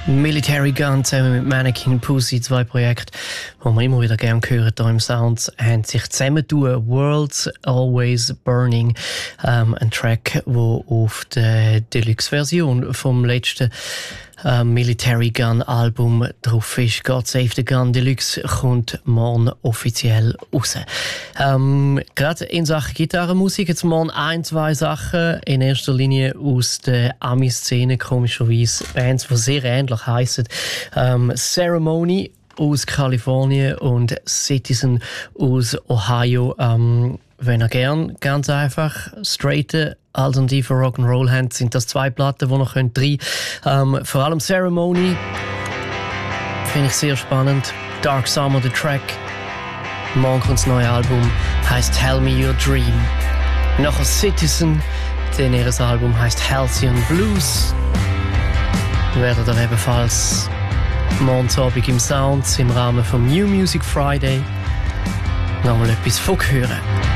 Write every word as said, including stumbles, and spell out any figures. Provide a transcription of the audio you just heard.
Military Gun zusammen mit Mannequin Pussy, zwei Projekte, die wir immer wieder gerne hören hier im Sound, haben sich zusammentun. World's Always Burning, ähm, ein Track, der auf der Deluxe-Version vom letzten äh, Military Gun Album drauf ist. God Save the Gun Deluxe kommt morgen offiziell raus. Ähm, Gerade in Sachen Gitarrenmusik jetzt morgen ein, zwei Sachen. In erster Linie aus der Ami-Szene, komischerweise Bands, die sehr ähnlich heissen. Ähm, Ceremony aus Kalifornien und Citizen aus Ohio. Ähm, wenn ihr gern ganz einfach straighten alternative Rock'n'Roll habt, sind das zwei Platten, die ihr könnt rein. Ähm, vor allem Ceremony finde ich sehr spannend. Dark Summer, the Track. Morgen kommt das neue Album, heisst Tell Me Your Dream. Nachher Citizen, denn ihr Album heisst Halcyon Blues. Werdet ihr ebenfalls morgen Abend im Sound im Rahmen vom New Music Friday nochmal etwas von hören.